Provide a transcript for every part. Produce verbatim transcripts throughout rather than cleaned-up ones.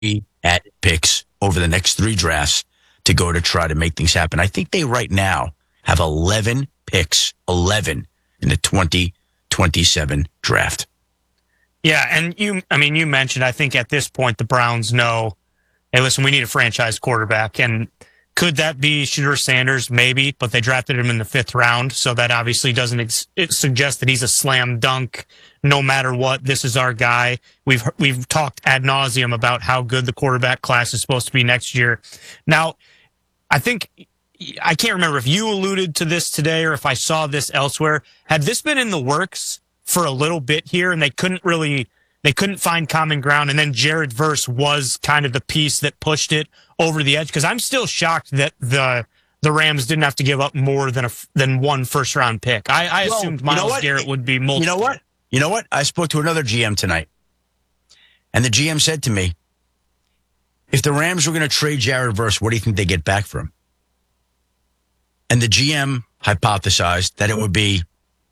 added picks over the next three drafts to go to try to make things happen. I think they right now have eleven picks, eleven in the twenty twenty-seven draft. Yeah, and you, I mean, you mentioned, I think at this point the Browns know, hey, listen, we need a franchise quarterback. And could that be Shedeur Sanders? Maybe, but they drafted him in the fifth round, so that obviously doesn't ex- it suggest that he's a slam dunk. No matter what, this is our guy. We've we've talked ad nauseum about how good the quarterback class is supposed to be next year. Now, I think, I can't remember if you alluded to this today or if I saw this elsewhere. Had this been in the works for a little bit here and they couldn't really, they couldn't find common ground, and then Jared Verse was kind of the piece that pushed it over the edge? Because I'm still shocked that the the Rams didn't have to give up more than a than one first round pick. I, I well, assumed Myles you know Garrett would be multiple. You know what? You know what? I spoke to another G M tonight, and the G M said to me, if the Rams were going to trade Jared Verse, what do you think they get back for him? And the G M hypothesized that it would be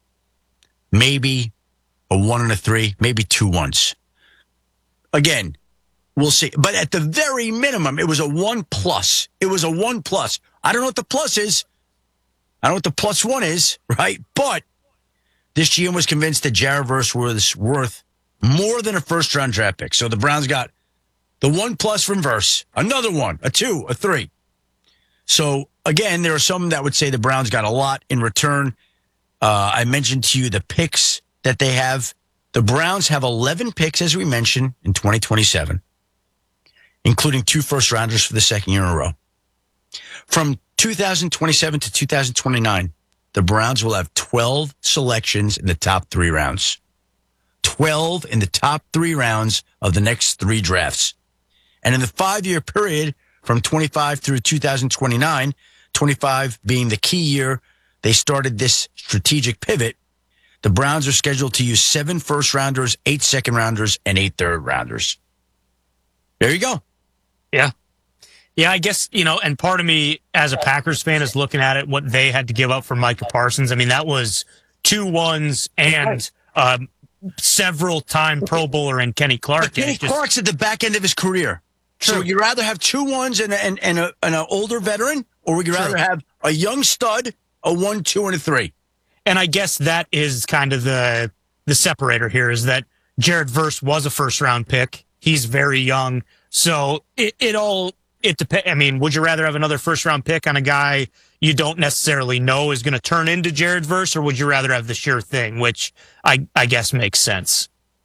maybe a one and a three, maybe two ones. Again, we'll see. But at the very minimum, it was a one plus. It was a one plus. I don't know what the plus is. I don't know what the plus one is, right? But this G M was convinced that Jared Verse was worth more than a first round draft pick. So the Browns got the one plus from Verse, another one, a two, a three. So again, there are some that would say the Browns got a lot in return. Uh, I mentioned to you the picks that they have. The Browns have eleven picks, as we mentioned, in twenty twenty-seven, including two first-rounders for the second year in a row. From two thousand twenty-seven to two thousand twenty-nine, the Browns will have twelve selections in the top three rounds. twelve in the top three rounds of the next three drafts. And in the five-year period from twenty-five through two thousand twenty-nine, twenty-five being the key year they started this strategic pivot, the Browns are scheduled to use seven first-rounders, eight second-rounders, and eight third-rounders. There you go. Yeah. Yeah, I guess, you know, and part of me as a Packers fan is looking at it, what they had to give up for Micah Parsons. I mean, that was two ones and um, several-time Pro Bowler in Kenny Clark. But Kenny just, Clark's at the back end of his career. True. So would you rather have two ones and, and, and, a, and an older veteran, or would you rather True. have a young stud, a one, two, and a three? And I guess that is kind of the the separator here, is that Jared Verse was a first-round pick. He's very young. So it, it all, it depends. I mean, would you rather have another first-round pick on a guy you don't necessarily know is going to turn into Jared Verse, or would you rather have the sure thing, which I, I guess makes sense?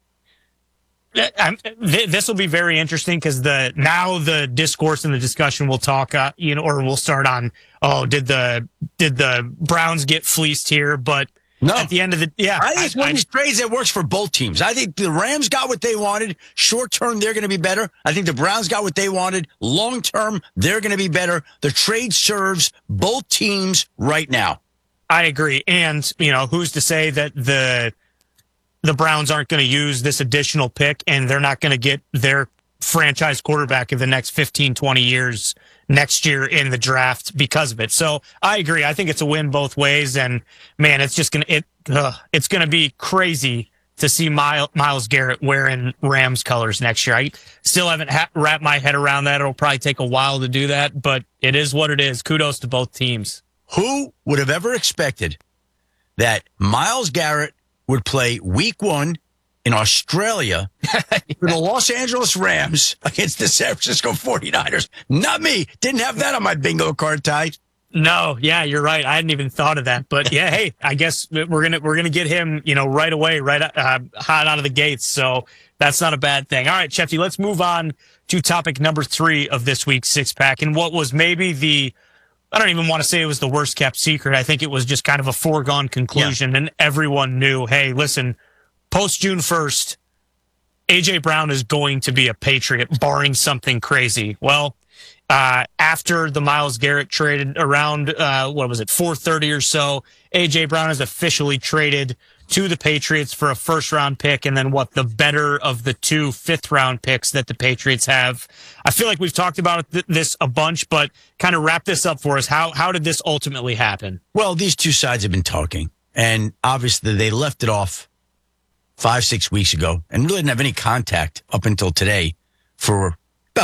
I'm, th- this will be very interesting because the now the discourse and the discussion will talk, uh, you know, or we'll start on, oh, did the did the Browns get fleeced here? But no. At the end of the, yeah, I think it's one of these trades that works for both teams. I think the Rams got what they wanted. Short term, they're going to be better. I think the Browns got what they wanted. Long term, they're going to be better. The trade serves both teams right now. I agree, and you know, who's to say that the the Browns aren't going to use this additional pick and they're not going to get their franchise quarterback in the next fifteen, twenty years next year in the draft because of it. So I agree. I think it's a win both ways. And man, it's just going to, it, uh, it's going to be crazy to see Myles, Myles Garrett wearing Rams colors next year. I still haven't ha- wrapped my head around that. It'll probably take a while to do that, but it is what it is. Kudos to both teams. Who would have ever expected that Myles Garrett would play week one in Australia for the Los Angeles Rams against the San Francisco forty-niners? Not me. Didn't have that on my bingo card, Ty. No, yeah, you're right. I hadn't even thought of that. But yeah, hey, I guess we're gonna we're gonna get him, you know, right away, right uh, hot out of the gates. So that's not a bad thing. All right, Shefty, let's move on to topic number three of this week's six pack, and what was maybe the I don't even want to say it was the worst kept secret. I think it was just kind of a foregone conclusion, yeah. And everyone knew, hey, listen, post June first, A J Brown is going to be a Patriot, barring something crazy. Well, uh, after the Myles Garrett traded around, uh, what was it, four thirty or so, A J Brown is officially traded to the Patriots for a first-round pick, and then what, the better of the two fifth-round picks that the Patriots have. I feel like we've talked about th- this a bunch, but kind of wrap this up for us. How how did this ultimately happen? Well, these two sides have been talking, and obviously they left it off five, six weeks ago and really didn't have any contact up until today for